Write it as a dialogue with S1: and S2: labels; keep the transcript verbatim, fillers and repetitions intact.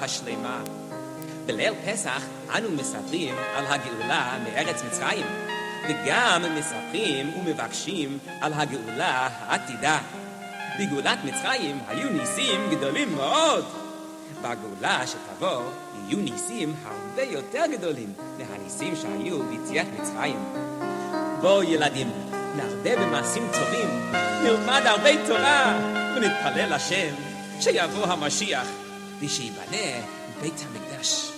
S1: השלמה. בליל פסח אנו מספרים על הגאולה מארץ מצרים, וגם מספרים ומבקשים על הגאולה העתידה. בגאולת מצרים היו ניסים גדולים מאוד. בגאולה שתבוא יהיו ניסים הרבה יותר גדולים מהניסים שהיו ביציאת מצרים. בואו ילדים, נרבה במעשים טובים, נלמד הרבה תורה ונתפלל לשם שיבוא המשיח ושיבנה בית המקדש.